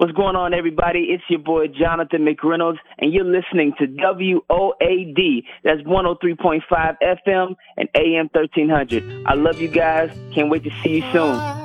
What's going on, everybody? It's your boy, Jonathan McReynolds, and you're listening to WOAD. That's 103.5 FM and AM 1300. I love you guys. Can't wait to see you soon.